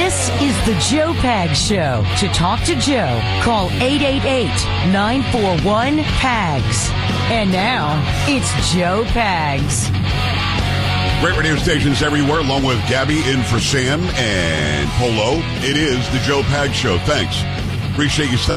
This is the Joe Pags Show. To talk to Joe, call 888-941-PAGS. And now, it's Joe Pags. Great radio stations everywhere, along with Gabby in for Sam and Polo. It is the Joe Pags Show. Thanks. Appreciate you.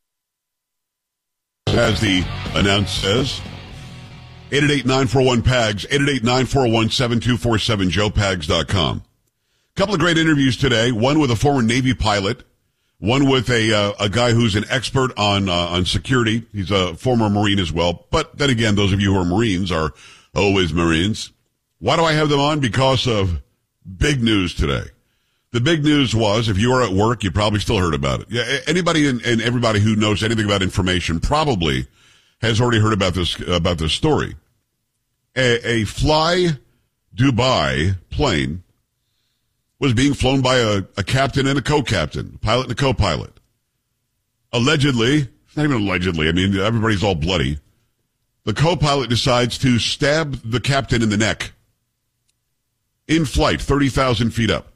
As the announce says, 888-941-PAGS, 888-941-7247, joepags.com. Couple of great interviews today. One with a former Navy pilot. One with a guy who's an expert on security. He's a former Marine as well. But then again, those of you who are Marines are always Marines. Why do I have them on? Because of big news today. The big news was, if you are at work, you probably still heard about it. Yeah, anybody and everybody who knows anything about information probably has already heard about this story. A Fly Dubai plane was being flown by a captain and a co-captain, a pilot and a co-pilot. Allegedly, not even allegedly, I mean, everybody's all bloody. The co-pilot decides to stab the captain in the neck in flight, 30,000 feet up,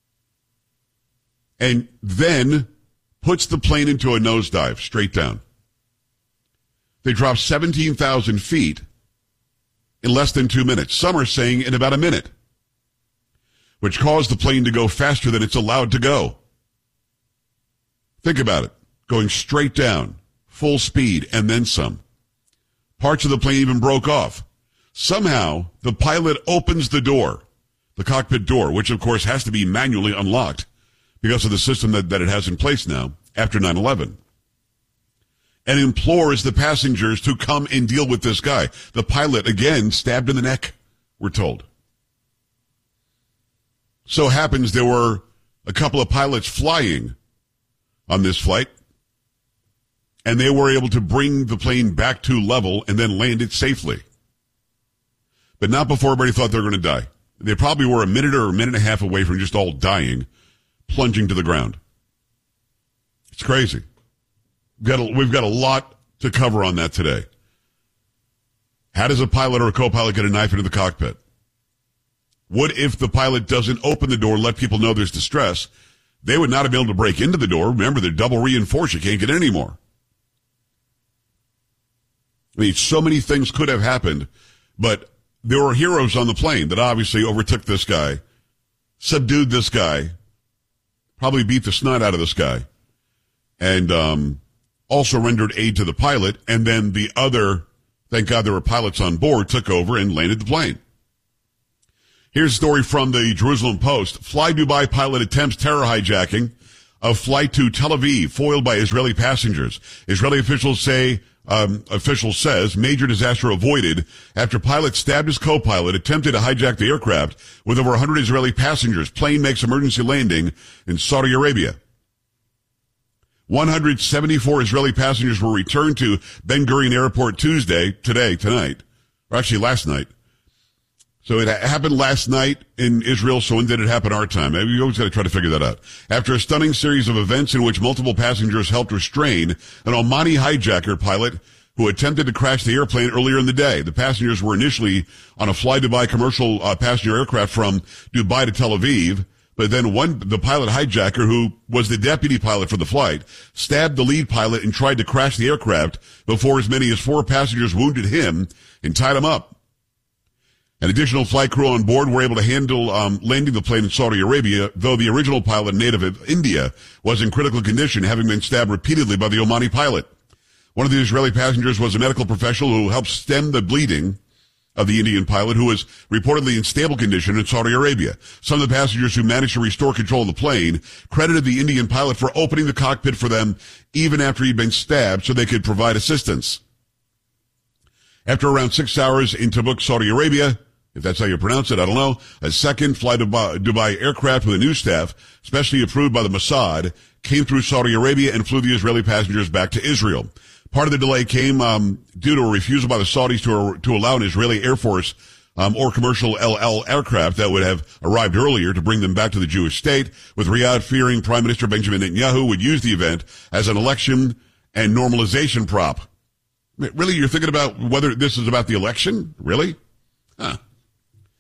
and then puts the plane into a nosedive straight down. They drop 17,000 feet in less than 2 minutes. Some are saying in about a minute, which caused the plane to go faster than it's allowed to go. Think about it. Going straight down, full speed, and then some. Parts of the plane even broke off. Somehow, the pilot opens the door, the cockpit door, which of course has to be manually unlocked because of the system that it has in place now after 9/11, and implores the passengers to come and deal with this guy. The pilot, again, stabbed in the neck, we're told. So happens there were a couple of pilots flying on this flight, and they were able to bring the plane back to level and then land it safely. But not before everybody thought they were going to die. They probably were a minute or a minute and a half away from just all dying, plunging to the ground. It's crazy. We've got a lot to cover on that today. How does a pilot or a co-pilot get a knife into the cockpit? What if the pilot doesn't open the door, let people know there's distress? They would not have been able to break into the door. Remember, they're double reinforced. You can't get in anymore. I mean, so many things could have happened, but there were heroes on the plane that obviously overtook this guy, subdued this guy, probably beat the snot out of this guy, and also rendered aid to the pilot, and then the other, thank God there were pilots on board, took over and landed the plane. Here's a story from the Jerusalem Post. Fly Dubai pilot attempts terror hijacking of flight to Tel Aviv, foiled by Israeli passengers. Israeli officials says major disaster avoided after pilot stabbed his co-pilot, attempted to hijack the aircraft with over 100 Israeli passengers. Plane makes emergency landing in Saudi Arabia. 174 Israeli passengers were returned to Ben Gurion Airport tonight, or actually last night. So it happened last night in Israel, so when did it happen our time? You always got to try to figure that out. After a stunning series of events in which multiple passengers helped restrain an Omani hijacker pilot who attempted to crash the airplane earlier in the day. The passengers were initially on a Fly Dubai commercial passenger aircraft from Dubai to Tel Aviv, but then the pilot hijacker, who was the deputy pilot for the flight, stabbed the lead pilot and tried to crash the aircraft before as many as 4 passengers wounded him and tied him up. An additional flight crew on board were able to handle landing the plane in Saudi Arabia, though the original pilot, native of India, was in critical condition, having been stabbed repeatedly by the Omani pilot. One of the Israeli passengers was a medical professional who helped stem the bleeding of the Indian pilot, who was reportedly in stable condition in Saudi Arabia. Some of the passengers who managed to restore control of the plane credited the Indian pilot for opening the cockpit for them even after he'd been stabbed so they could provide assistance. After around 6 hours in Tabuk, Saudi Arabia, if that's how you pronounce it, I don't know, a second Fly Dubai aircraft with a new staff, specially approved by the Mossad, came through Saudi Arabia and flew the Israeli passengers back to Israel. Part of the delay came due to a refusal by the Saudis to allow an Israeli Air Force or commercial El Al aircraft that would have arrived earlier to bring them back to the Jewish state, with Riyadh fearing Prime Minister Benjamin Netanyahu would use the event as an election and normalization prop. Really? You're thinking about whether this is about the election? Really? Huh.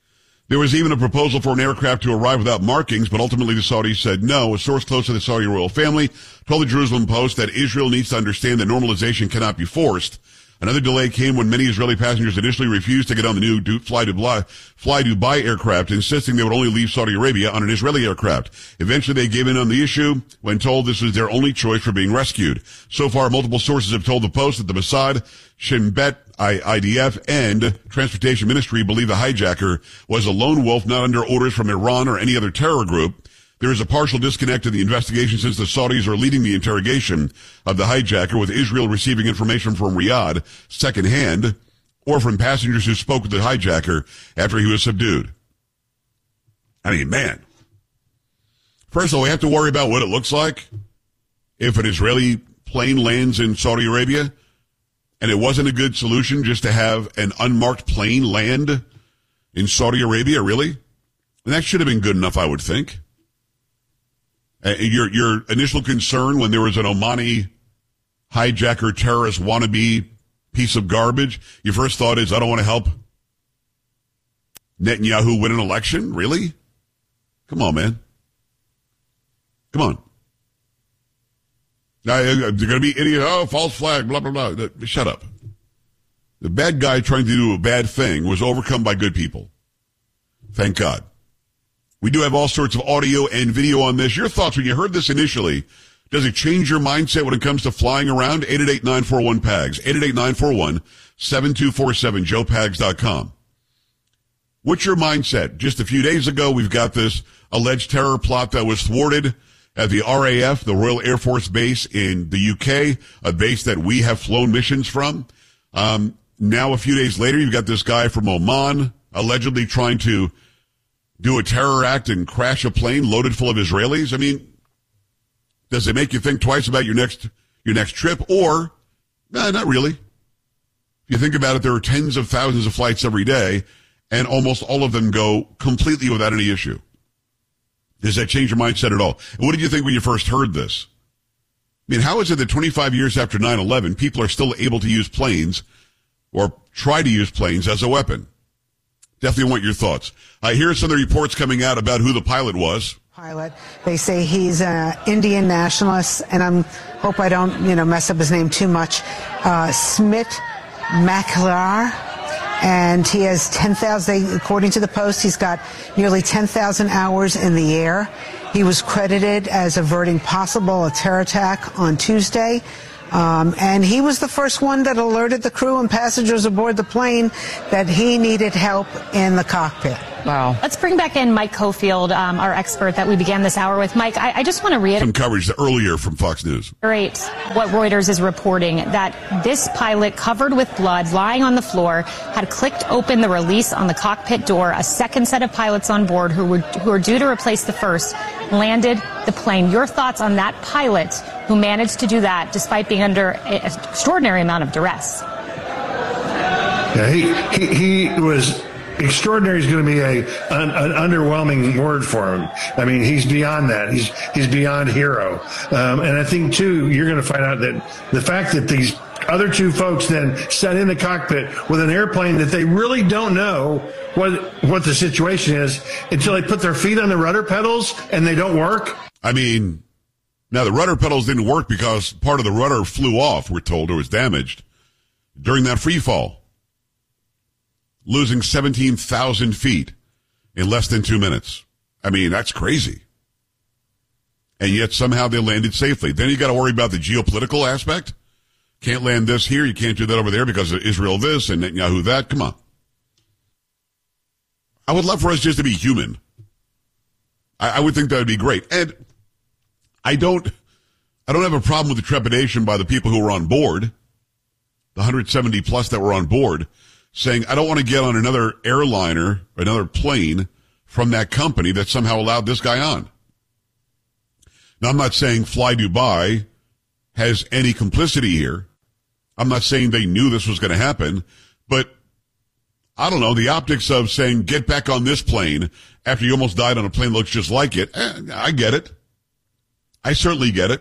There was even a proposal for an aircraft to arrive without markings, but ultimately the Saudis said no. A source close to the Saudi royal family told the Jerusalem Post that Israel needs to understand that normalization cannot be forced. Another delay came when many Israeli passengers initially refused to get on the new Fly Dubai aircraft, insisting they would only leave Saudi Arabia on an Israeli aircraft. Eventually they gave in on the issue when told this was their only choice for being rescued. So far, multiple sources have told the Post that the Mossad, Shin Bet, IDF, and Transportation Ministry believe the hijacker was a lone wolf not under orders from Iran or any other terror group. There is a partial disconnect in the investigation since the Saudis are leading the interrogation of the hijacker, with Israel receiving information from Riyadh secondhand or from passengers who spoke with the hijacker after he was subdued. I mean, man. First of all, we have to worry about what it looks like if an Israeli plane lands in Saudi Arabia, and it wasn't a good solution just to have an unmarked plane land in Saudi Arabia, really? And that should have been good enough, I would think. Your initial concern when there was an Omani hijacker terrorist wannabe piece of garbage, your first thought is, I don't want to help Netanyahu win an election? Really? Come on, man. Come on. Now, they're going to be idiots. Oh, false flag, blah, blah, blah. Shut up. The bad guy trying to do a bad thing was overcome by good people. Thank God. We do have all sorts of audio and video on this. Your thoughts when you heard this initially. Does it change your mindset when it comes to flying around? 888-941-PAGS. 888-941-7247. JoePags.com. What's your mindset? Just a few days ago, we've got this alleged terror plot that was thwarted at the RAF, the Royal Air Force Base in the UK, a base that we have flown missions from. Now, a few days later, you've got this guy from Oman allegedly trying to do a terror act and crash a plane loaded full of Israelis. I mean, does it make you think twice about your next trip? Or, not really. If you think about it, there are tens of thousands of flights every day, and almost all of them go completely without any issue. Does that change your mindset at all? And what did you think when you first heard this? I mean, how is it that 25 years after 9/11, people are still able to use planes or try to use planes as a weapon? Definitely want your thoughts. Here are some of the reports coming out about who the pilot was. They say he's an Indian nationalist, and hope I don't, mess up his name too much. Smit Maklar, and he has 10,000. According to the Post, he's got nearly 10,000 hours in the air. He was credited as averting a terror attack on Tuesday. And he was the first one that alerted the crew and passengers aboard the plane that he needed help in the cockpit. Wow. Let's bring back in Mike Cofield, our expert that we began this hour with. Mike, I just want to reiterate some coverage earlier from Fox News. What Reuters is reporting, that this pilot, covered with blood, lying on the floor, had clicked open the release on the cockpit door. A second set of pilots on board who are due to replace the first landed the plane. Your thoughts on that pilot who managed to do that despite being under an extraordinary amount of duress? Yeah, he was extraordinary. Is going to be an underwhelming word for him. I mean, he's beyond that. He's beyond hero. And I think too, you're going to find out that the fact that these other two folks then sat in the cockpit with an airplane that they really don't know what the situation is until they put their feet on the rudder pedals and they don't work. I mean, now the rudder pedals didn't work because part of the rudder flew off, we're told, or was damaged during that free fall, losing 17,000 feet in less than 2 minutes. I mean, that's crazy. And yet somehow they landed safely. Then you got to worry about the geopolitical aspect. Can't land this here. You can't do that over there because of Israel this and Netanyahu that. Come on. I would love for us just to be human. I would think that would be great. And I don't have a problem with the trepidation by the people who were on board, the 170 plus that were on board, saying, I don't want to get on another airliner, another plane from that company that somehow allowed this guy on. Now, I'm not saying Fly Dubai has any complicity here. I'm not saying they knew this was going to happen, but I don't know, the optics of saying, get back on this plane after you almost died on a plane that looks just like it. I get it. I certainly get it.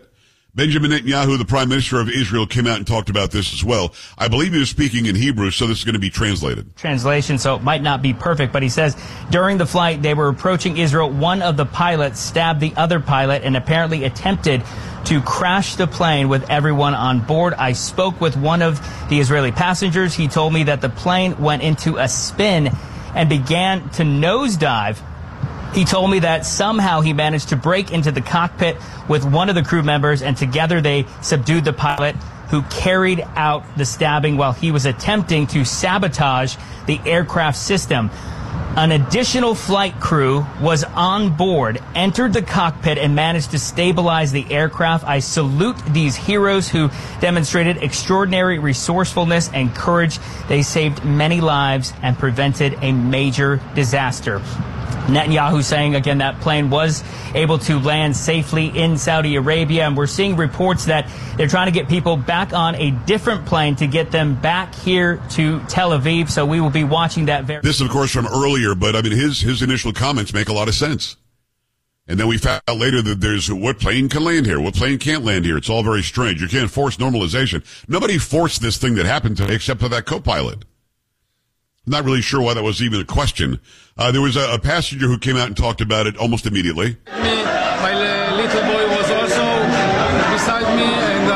Benjamin Netanyahu, the prime minister of Israel, came out and talked about this as well. I believe he was speaking in Hebrew, so this is going to be translated. Translation, so it might not be perfect, but he says during the flight they were approaching Israel. One of the pilots stabbed the other pilot and apparently attempted to crash the plane with everyone on board. I spoke with one of the Israeli passengers. He told me that the plane went into a spin and began to nosedive. He told me that somehow he managed to break into the cockpit with one of the crew members, and together they subdued the pilot who carried out the stabbing while he was attempting to sabotage the aircraft system. An additional flight crew was on board, entered the cockpit, and managed to stabilize the aircraft. I salute these heroes who demonstrated extraordinary resourcefulness and courage. They saved many lives and prevented a major disaster. Netanyahu saying again that plane was able to land safely in Saudi Arabia, and we're seeing reports that they're trying to get people back on a different plane to get them back here to Tel Aviv. So we will be watching that. This, of course, from earlier, but I mean his initial comments make a lot of sense. And then we found out later that there's what plane can land here, what plane can't land here. It's all very strange. You can't force normalization. Nobody forced this thing that happened today except for that co-pilot. I'm not really sure why that was even a question. There was a passenger who came out and talked about it almost immediately. My little boy was also beside me, and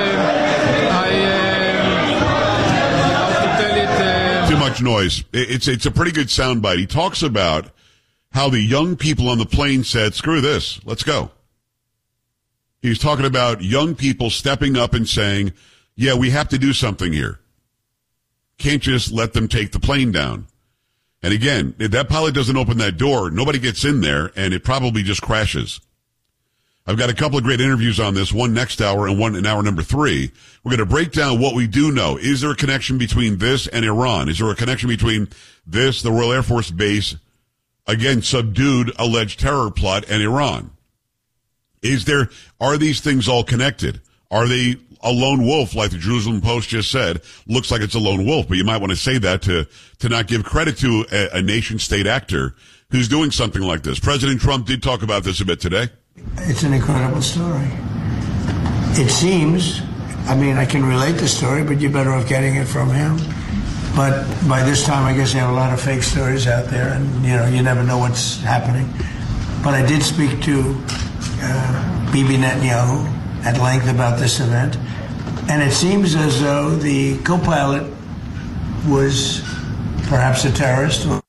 how to tell it. Too much noise. It's a pretty good soundbite. He talks about how the young people on the plane said, "Screw this, let's go." He's talking about young people stepping up and saying, "Yeah, we have to do something here. Can't just let them take the plane down." And again, if that pilot doesn't open that door, nobody gets in there, and it probably just crashes. I've got a couple of great interviews on this, one next hour and one in hour number 3. We're going to break down what we do know. Is there a connection between this and Iran? Is there a connection between this, the Royal Air Force Base, again, subdued alleged terror plot, and Iran? Are these things all connected? Are they a lone wolf, like the Jerusalem Post just said? Looks like it's a lone wolf, but you might want to say that to not give credit to a nation-state actor who's doing something like this. President Trump did talk about this a bit today. It's an incredible story. It seems, I mean, I can relate the story, but you're better off getting it from him. But by this time, I guess you have a lot of fake stories out there, and, you never know what's happening. But I did speak to Bibi Netanyahu at length about this event, and it seems as though the co-pilot was perhaps a terrorist or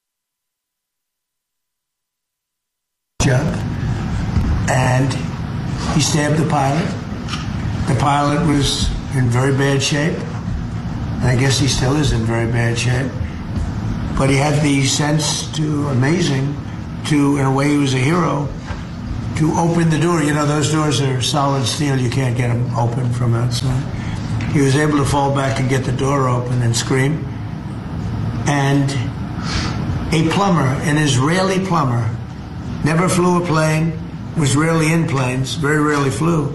jump, and he stabbed the pilot. The pilot was in very bad shape, and I guess he still is in very bad shape, but he had the sense in a way he was a hero, to open the door. Those doors are solid steel. You can't get them open from outside. He was able to fall back and get the door open and scream. And a plumber, an Israeli plumber, never flew a plane, was rarely in planes, very rarely flew.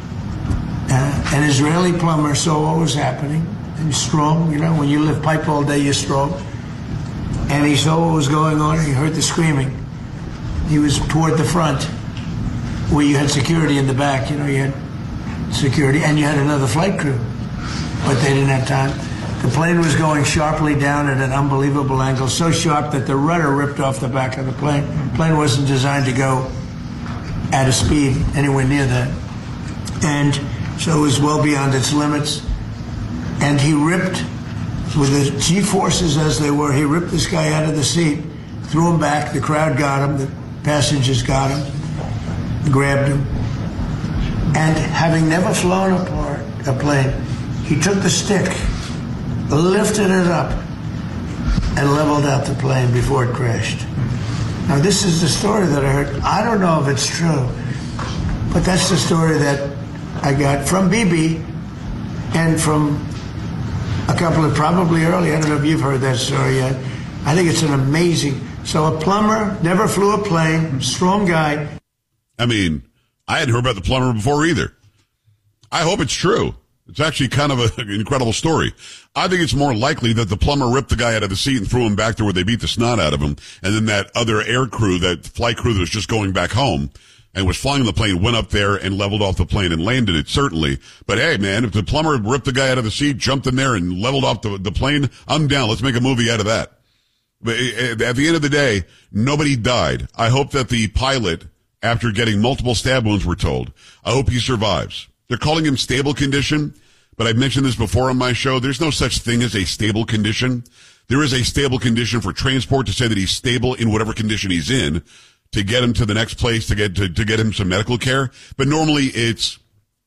An Israeli plumber saw what was happening, and strong, when you lift pipe all day, you're strong. And he saw what was going on, and he heard the screaming. He was toward the front, where you had security in the back. You had security, and you had another flight crew, but they didn't have time. The plane was going sharply down at an unbelievable angle, so sharp that the rudder ripped off the back of the plane. The plane wasn't designed to go at a speed anywhere near that. And so it was well beyond its limits. And he ripped, with the G-forces as they were, he ripped this guy out of the seat, threw him back. The crowd got him. The passengers got him. Grabbed him, and having never flown a plane, he took the stick, lifted it up, and leveled out the plane before it crashed. Now, this is the story that I heard. I don't know if it's true, but that's the story that I got from Bibi and from a couple of probably early. I don't know if you've heard that story yet. I think it's an amazing. So a plumber, never flew a plane, strong guy. I mean, I hadn't heard about the plumber before either. I hope it's true. It's actually kind of an incredible story. I think it's more likely that the plumber ripped the guy out of the seat and threw him back there where they beat the snot out of him. And then that other air crew, that flight crew that was just going back home, and was flying the plane, went up there and leveled off the plane and landed it, certainly. But hey, man, if the plumber ripped the guy out of the seat, jumped in there and leveled off the plane, I'm down. Let's make a movie out of that. But at the end of the day, nobody died. I hope that the pilot, after getting multiple stab wounds, we're told, I hope he survives. They're calling him stable condition, but I've mentioned this before on my show. There's no such thing as a stable condition. There is a stable condition for transport to say that he's stable in whatever condition he's in to get him to the next place to get him some medical care. But normally it's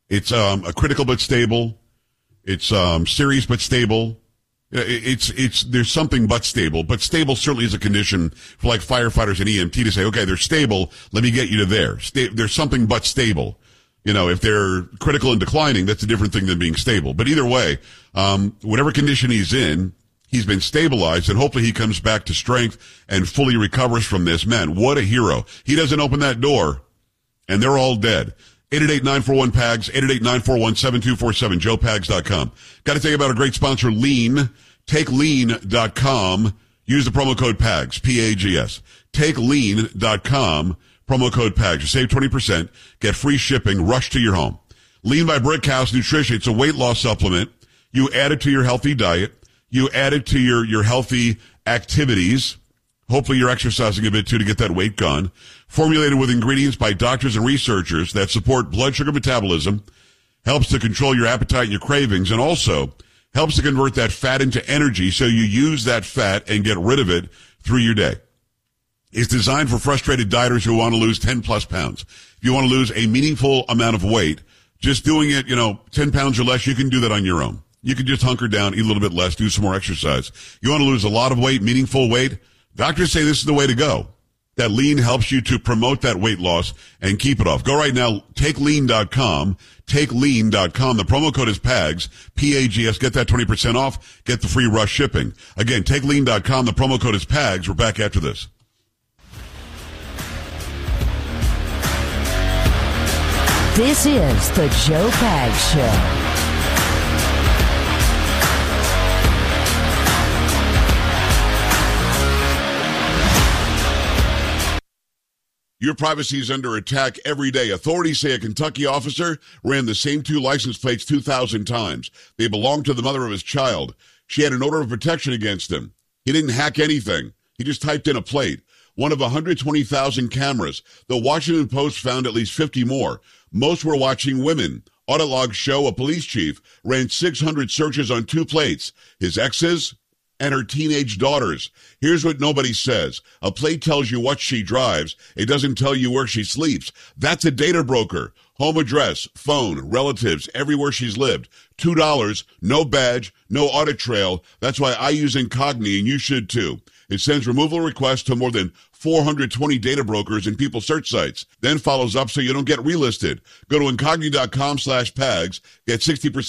a critical but stable. It's serious but stable. There's something but stable certainly is a condition for like firefighters and EMT to say, okay, they're stable. Let me get you to there. There's something but stable. You know, if they're critical and declining, that's a different thing than being stable. But either way, whatever condition he's in, he's been stabilized, and hopefully he comes back to strength and fully recovers from this. Man, what a hero. He doesn't open that door, and they're all dead. 888-941-PAGS, 888-941-7247, joepags.com. Got to tell you about a great sponsor, Lean. Take lean.com. Use the promo code PAGS, P-A-G-S. Take lean.com, promo code PAGS. You save 20%, get free shipping, rush to your home. Lean by Brickhouse Nutrition. It's a weight loss supplement. You add it to your healthy diet. You add it to your healthy activities. Hopefully you're exercising a bit too to get that weight gone. Formulated with ingredients by doctors and researchers that support blood sugar metabolism, helps to control your appetite and your cravings, and also helps to convert that fat into energy so you use that fat and get rid of it through your day. It's designed for frustrated dieters who want to lose 10 plus pounds. If you want to lose a meaningful amount of weight, just doing it, 10 pounds or less, you can do that on your own. You can just hunker down, eat a little bit less, do some more exercise. You want to lose a lot of weight, meaningful weight? Doctors say this is the way to go. That Lean helps you to promote that weight loss and keep it off. Go right now, takelean.com, takelean.com. The promo code is PAGS, P-A-G-S. Get that 20% off. Get the free rush shipping. Again, takelean.com. The promo code is PAGS. We're back after this. This is the Joe Pags Show. Your privacy is under attack every day. Authorities say a Kentucky officer ran the same two license plates 2,000 times. They belonged to the mother of his child. She had an order of protection against him. He didn't hack anything. He just typed in a plate. One of 120,000 cameras. The Washington Post found at least 50 more. Most were watching women. Audit logs show a police chief ran 600 searches on two plates. His exes and her teenage daughters. Here's what nobody says. A plate tells you what she drives. It doesn't tell you where she sleeps. That's a data broker. Home address, phone, relatives, everywhere she's lived. $2, no badge, no audit trail. That's why I use Incogni, and you should too. It sends removal requests to more than 420 data brokers and people search sites. Then follows up so you don't get relisted. Go to Incogni.com/PAGS. Get 60%